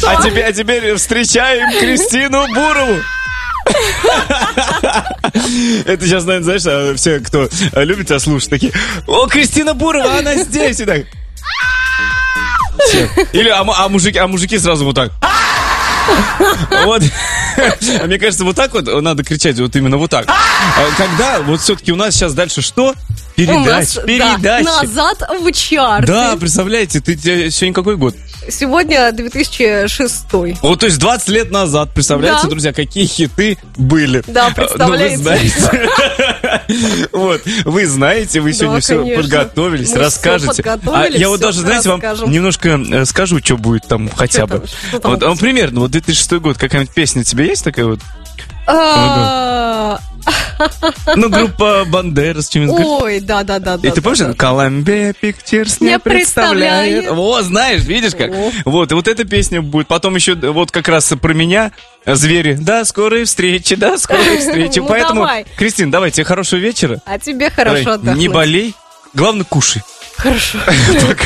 А теперь встречаем Кристину Бурову. Это сейчас, наверное, знаешь, все, кто любит тебя слушать, такие: о, Кристина Бурова, она здесь. И так. Или, мужики сразу вот так. Вот. А мне кажется, вот так вот надо кричать, вот именно вот так. Когда вот все-таки у нас сейчас дальше что? Передача. Да, назад в чарты. Да, представляете, сегодня какой год? Сегодня 2006. Вот, то есть 20 лет назад, представляете, да, друзья, какие хиты были. Да, представляете. Ну, вы знаете. Вот, вы знаете, вы сегодня все подготовились, расскажете. Я вот даже, знаете, вам немножко скажу, что будет там хотя бы. Вот примерно, вот 2006 год, какая-нибудь песня у тебя есть такая вот? Ну, группа Бандерас, чем-нибудь. Ой, да. И ты помнишь, Columbia Pictures не представляет. О, знаешь, видишь как? Вот, и вот эта песня будет. Потом еще вот как раз про меня, звери. До скорой встречи, до скорой встречи. Поэтому, Кристин, давай, тебе хорошего вечера. А тебе хорошо отдохнуть. Не болей, главное, кушай. Хорошо. Пока.